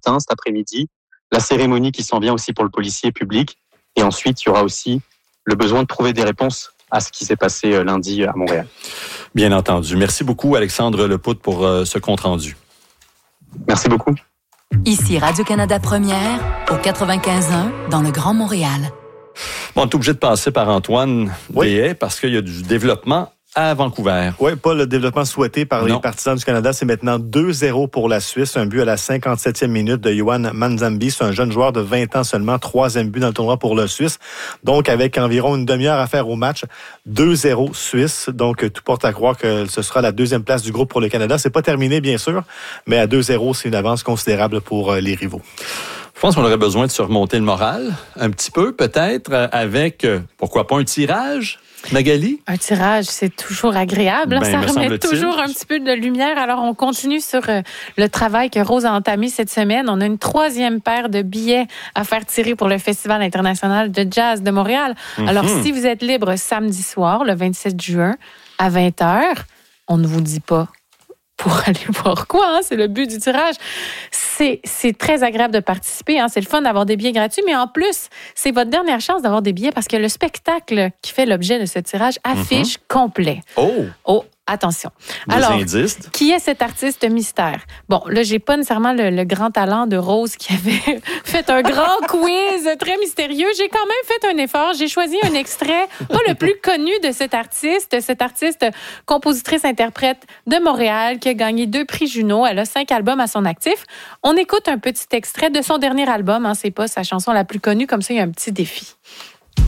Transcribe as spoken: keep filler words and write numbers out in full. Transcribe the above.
matin, cet après-midi, la cérémonie qui s'en vient aussi pour le policier public. Et ensuite, il y aura aussi le besoin de trouver des réponses à ce qui s'est passé lundi à Montréal. Bien entendu. Merci beaucoup, Alexandre Lepout, pour euh, ce compte-rendu. Merci beaucoup. Ici Radio-Canada Première, au quatre-vingt-quinze un, dans le Grand Montréal. Bon, on est obligé de passer par Antoine Oui. Deshaies parce qu'il y a du développement à Vancouver. Oui, pas le développement souhaité par Non. les partisans du Canada. C'est maintenant deux zéro pour la Suisse. Un but à la cinquante-septième minute de Yohan Manzambi. C'est un jeune joueur de vingt ans seulement. Troisième but dans le tournoi pour le Suisse. Donc, avec environ une demi-heure à faire au match, deux zéro Suisse. Donc, tout porte à croire que ce sera la deuxième place du groupe pour le Canada. C'est pas terminé, bien sûr, mais à deux zéro, c'est une avance considérable pour les rivaux. Je pense qu'on aurait besoin de se remonter le moral un petit peu, peut-être, avec, pourquoi pas, un tirage, Magali? Un tirage, c'est toujours agréable. Ben, ça me remet semble-t-il. toujours un petit peu de lumière. Alors, on continue sur euh, le travail que Rose a entamé cette semaine. On a une troisième paire de billets à faire tirer pour le Festival international de jazz de Montréal. Mm-hmm. Alors, si vous êtes libre samedi soir, le vingt-sept juin, à vingt heures, on ne vous dit pas pour aller voir quoi, hein? C'est le but du tirage. C'est, c'est très agréable de participer, hein? C'est le fun d'avoir des billets gratuits, mais en plus, c'est votre dernière chance d'avoir des billets parce que le spectacle qui fait l'objet de ce tirage affiche mm-hmm. complet. Oh! Oh, attention. Des Alors, indices. qui est cet artiste mystère? Bon, là, j'ai pas nécessairement le, le grand talent de Rose qui avait fait un grand quiz très mystérieux. J'ai quand même fait un effort. J'ai choisi un extrait, pas le plus connu de cet artiste, cette artiste compositrice-interprète de Montréal qui a gagné deux prix Juno. Elle a cinq albums à son actif. On écoute un petit extrait de son dernier album. Hein, c'est pas sa chanson la plus connue. Comme ça, il y a un petit défi.